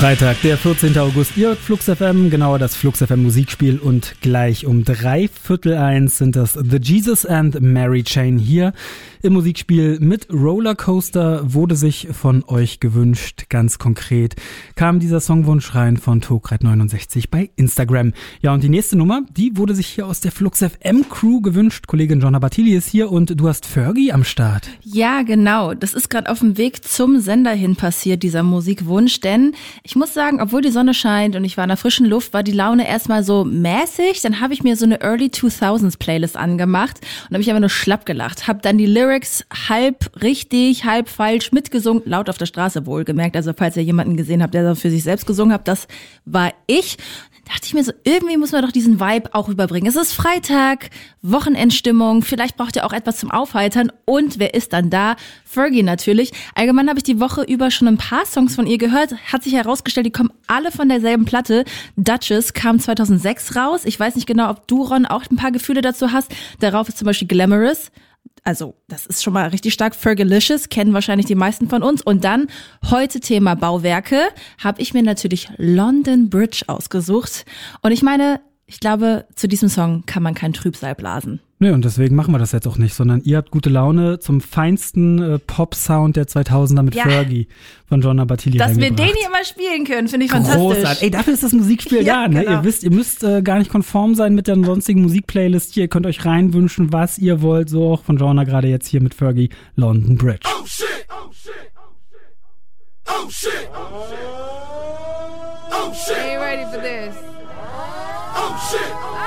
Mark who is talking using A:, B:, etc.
A: Freitag, der 14. August. Ihr hört Flux FM, genauer das Flux FM Musikspiel und gleich um 1:03 sind das The Jesus and Mary Chain hier im Musikspiel mit Rollercoaster. Wurde sich von euch gewünscht, ganz konkret kam dieser Songwunsch rein von Togreit69 bei Instagram. Ja, und die nächste Nummer, die wurde sich hier aus der Flux FM Crew gewünscht. Kollegin Jonna Bartili ist hier und du hast Fergie am Start.
B: Ja, genau. Das ist gerade auf dem Weg zum Sender hin passiert, dieser Musikwunsch, denn ich muss sagen, obwohl die Sonne scheint und ich war in der frischen Luft, war die Laune erstmal so mäßig. Dann habe ich mir so eine Early 2000s Playlist angemacht und habe ich aber nur schlapp gelacht. Habe dann die Lyrics halb richtig, halb falsch mitgesungen, laut auf der Straße wohlgemerkt. Also falls ihr jemanden gesehen habt, der für sich selbst gesungen hat, das war ich. Dachte ich mir so, irgendwie muss man doch diesen Vibe auch überbringen. Es ist Freitag, Wochenendstimmung, vielleicht braucht ihr auch etwas zum Aufheitern. Und wer ist dann da? Fergie natürlich. Allgemein habe ich die Woche über schon ein paar Songs von ihr gehört. Hat sich herausgestellt, die kommen alle von derselben Platte. Duchess kam 2006 raus. Ich weiß nicht genau, ob du, Ron, auch ein paar Gefühle dazu hast. Darauf ist zum Beispiel Glamorous. Also, das ist schon mal richtig stark. Fergalicious kennen wahrscheinlich die meisten von uns. Und dann, heute Thema Bauwerke, habe ich mir natürlich London Bridge ausgesucht. Und ich meine, ich glaube, zu diesem Song kann man kein Trübsal blasen.
A: Nö, und deswegen machen wir das jetzt auch nicht, sondern ihr habt gute Laune zum feinsten Pop-Sound der 2000er mit Fergie von Jonna Bartili
B: dass
A: reingebracht.
B: wir den hier mal spielen können, finde ich fantastisch.
A: Großartig. Ey, dafür ist das Musikspiel da, ne?
B: Genau.
A: Ihr müsst gar nicht konform sein mit der sonstigen Musikplaylist hier. Ihr könnt euch reinwünschen, was ihr wollt. So auch von Jonna gerade jetzt hier mit Fergie, London Bridge.
C: Oh shit, oh shit, oh shit, oh shit, oh shit.
D: Are you ready for this?
C: Oh shit.